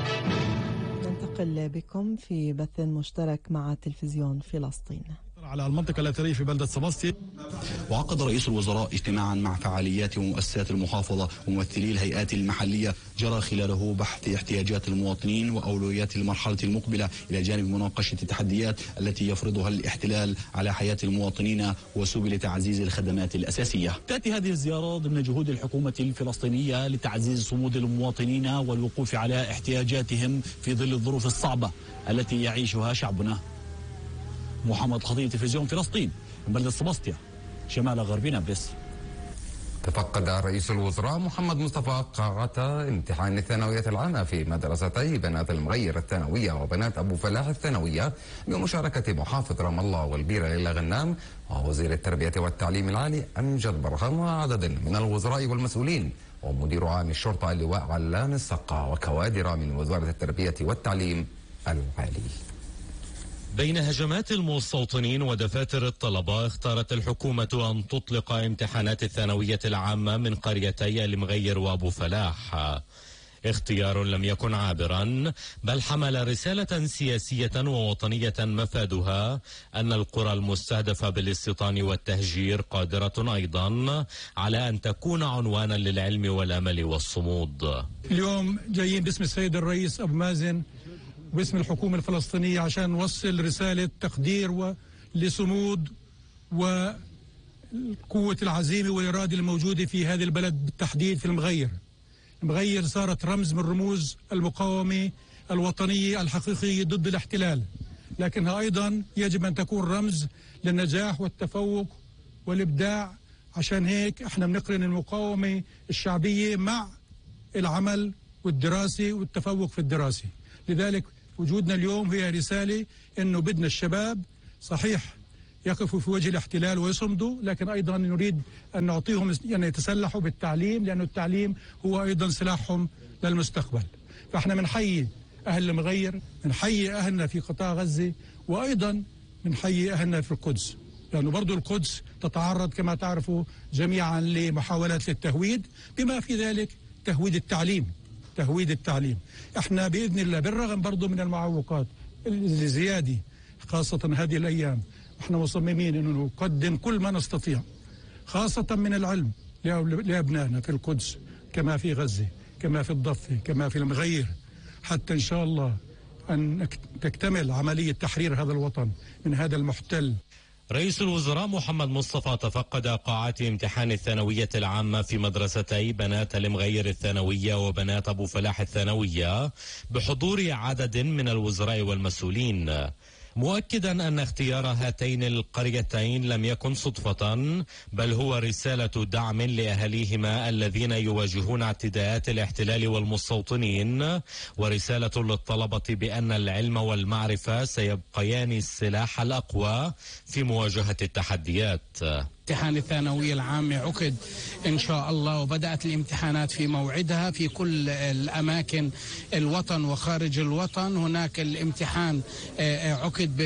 ننتقل بكم في بث مشترك مع تلفزيون فلسطين. على المنطقة الأثرية في بلدة سباستيا. وعقد رئيس الوزراء اجتماعا مع فعاليات ومؤسسات المحافظة وممثلي الهيئات المحلية جرى خلاله بحث احتياجات المواطنين وأولويات المرحلة المقبلة إلى جانب مناقشة التحديات التي يفرضها الاحتلال على حياة المواطنين وسبل تعزيز الخدمات الأساسية. تأتي هذه الزيارة ضمن جهود الحكومة الفلسطينية لتعزيز صمود المواطنين والوقوف على احتياجاتهم في ظل الظروف الصعبة التي يعيشها شعبنا. محمد خطيب، تلفزيون فلسطين من بلدة سباستيا شمال غرب نابلس. تفقد رئيس الوزراء محمد مصطفى قاعة امتحان الثانوية العامة في مدرستي بنات المغير الثانوية وبنات أبو فلاح الثانوية بمشاركة محافظ رام الله والبيرة ليلى غنام ووزير التربية والتعليم العالي أمجد برهان وعدد من الوزراء والمسؤولين ومدير عام الشرطة اللواء علان السقا وكوادر من وزارة التربية والتعليم العالي. بين هجمات المستوطنين ودفاتر الطلبة، اختارت الحكومة أن تطلق امتحانات الثانوية العامة من قريتي المغير وأبو فلاح. اختيار لم يكن عابرا، بل حمل رسالة سياسية ووطنية مفادها أن القرى المستهدفة بالاستيطان والتهجير قادرة أيضا على أن تكون عنوانا للعلم والأمل والصمود. اليوم جايين باسم السيد الرئيس أبو مازن باسم الحكومة الفلسطينية عشان نوصل رسالة تقدير لصمود وقوة العزيمة والإرادة الموجودة في هذه البلد بالتحديد في المغير. المغير صارت رمز من رموز المقاومة الوطنية الحقيقية ضد الاحتلال، لكنها أيضا يجب أن تكون رمز للنجاح والتفوق والإبداع. عشان هيك احنا بنقرن المقاومة الشعبية مع العمل والدراسة والتفوق في الدراسة. لذلك وجودنا اليوم هي رسالة أنه بدنا الشباب صحيح يقفوا في وجه الاحتلال ويصمدوا، لكن أيضا نريد أن نعطيهم يعني يتسلحوا بالتعليم، لأن التعليم هو أيضا سلاحهم للمستقبل. فإحنا بنحيي أهل المغير، بنحيي أهلنا في قطاع غزة، وأيضا بنحيي أهلنا في القدس، لأنه برضو القدس تتعرض كما تعرفوا جميعا لمحاولات للتهويد، بما في ذلك تهويد التعليم. احنا بإذن الله بالرغم برضو من المعوقات الزيادة خاصة هذه الأيام، احنا مصممين أن نقدم كل ما نستطيع خاصة من العلم لأبنائنا في القدس كما في غزة كما في الضفة كما في المغير، حتى إن شاء الله أن تكتمل عملية تحرير هذا الوطن من هذا المحتل. رئيس الوزراء محمد مصطفى تفقد قاعات امتحان الثانوية العامة في مدرستي بنات المغير الثانوية وبنات أبو فلاح الثانوية بحضور عدد من الوزراء والمسؤولين، مؤكدا أن اختيار هاتين القريتين لم يكن صدفة، بل هو رسالة دعم لأهاليهما الذين يواجهون اعتداءات الاحتلال والمستوطنين، ورسالة للطلبة بأن العلم والمعرفة سيبقيان السلاح الأقوى في مواجهة التحديات. امتحان الثانوية العامة عقد إن شاء الله، وبدأت الامتحانات في موعدها في كل الأماكن الوطن وخارج الوطن. هناك الامتحان عقد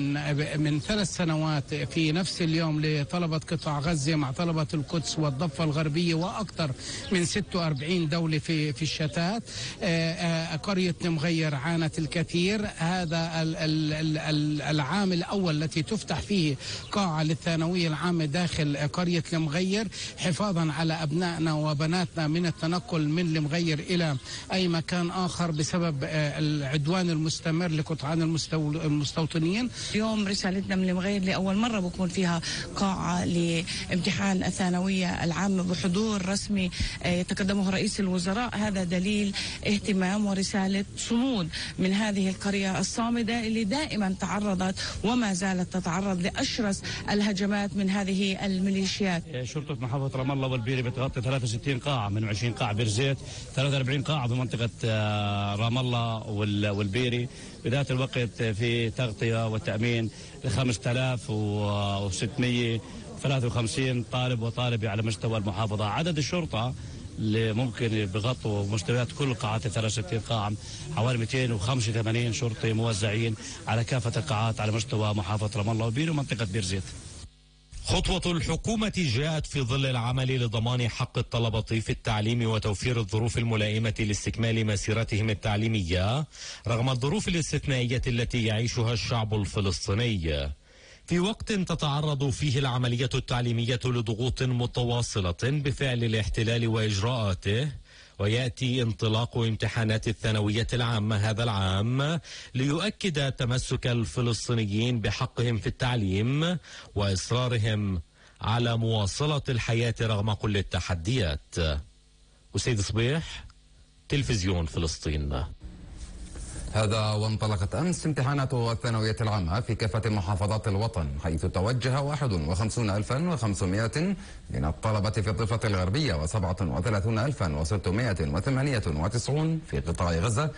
من 3 سنوات في نفس اليوم لطلبة قطاع غزة مع طلبة القدس والضفة الغربية وأكثر من 46 دولة في الشتات. قرية المغير عانت الكثير. هذا العام الأول التي تفتح فيه قاعة للثانوية العامة داخل قرية المغير، حفاظا على أبنائنا وبناتنا من التنقل من المغير إلى أي مكان آخر بسبب العدوان المستمر لقطعان المستوطنين. اليوم رسالتنا من المغير لأول مرة بكون فيها قاعة لامتحان الثانوية العامة بحضور رسمي يتقدمه رئيس الوزراء. هذا دليل اهتمام ورسالة صمود من هذه القرية الصامدة اللي دائما تعرضت وما زالت تتعرض لأشرس الهجمات من هذه الميليشيات. شرطة محافظة رام الله والبيري بتغطي 63 قاعة من 20 قاعة بيرزيت، 43 قاعة في منطقة رام الله والبيري. بذات الوقت في تغطية وتأمين ل 5653 طالب وطالبة على مستوى المحافظة. عدد الشرطة اللي ممكن بغطوا مستويات كل قاعات 63 قاعة حوالي 285 شرطي موزعين على كافة القاعات على مستوى محافظة رام الله والبيري ومنطقة بيرزيت. خطوة الحكومة جاءت في ظل العمل لضمان حق الطلبة في التعليم وتوفير الظروف الملائمة لاستكمال مسيرتهم التعليمية رغم الظروف الاستثنائية التي يعيشها الشعب الفلسطيني، في وقت تتعرض فيه العملية التعليمية لضغوط متواصلة بفعل الاحتلال وإجراءاته. ويأتي انطلاق امتحانات الثانوية العامة هذا العام ليؤكد تمسك الفلسطينيين بحقهم في التعليم وإصرارهم على مواصلة الحياة رغم كل التحديات. أسيد صبيح، تلفزيون فلسطين. هذا وانطلقت أمس امتحانات الثانوية العامة في كافة محافظات الوطن، حيث توجه 51,500 من الطلبة في الضفة الغربية و37,698 في قطاع غزة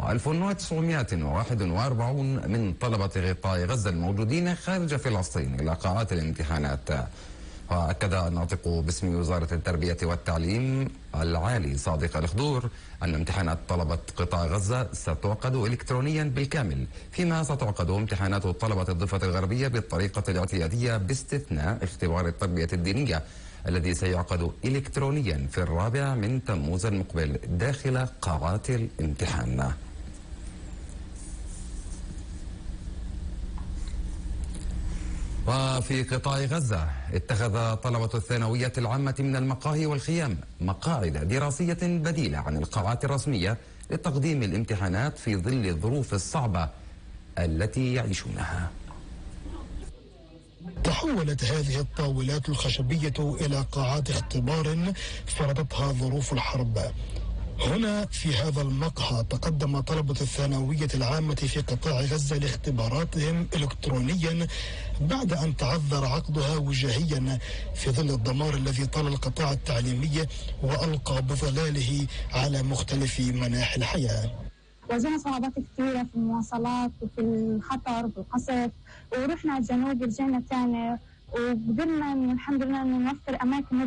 و1941 من طلبة قطاع غزة الموجودين خارج فلسطين إلى قاعات الامتحانات. وأكد الناطق باسم وزارة التربية والتعليم العالي صادق الخضور أن امتحانات طلبة قطاع غزة ستعقد إلكترونيا بالكامل، فيما ستعقد امتحانات طلبة الضفة الغربية بالطريقة الاعتيادية باستثناء اختبار التربية الدينية الذي سيعقد إلكترونيا في 4 من تموز المقبل داخل قاعات الامتحان. وفي قطاع غزة اتخذ طلبة الثانوية العامة من المقاهي والخيام مقاعد دراسية بديلة عن القاعات الرسمية لتقديم الامتحانات في ظل الظروف الصعبة التي يعيشونها. تحولت هذه الطاولات الخشبية إلى قاعات اختبار فرضتها ظروف الحرب. هنا في هذا المقهى تقدم طلبة الثانوية العامة في قطاع غزة لاختباراتهم إلكترونيا بعد أن تعذر عقدها وجاهيا في ظل الدمار الذي طال القطاع التعليمي وألقى بظلاله على مختلف مناحي الحياة. واجهنا صعوبات كثيرة في المواصلات وفي الخطر وفي القصف، ورحنا على الجنوب ورجعنا تاني، وقدرنا الحمد لله أن نوفر أماكن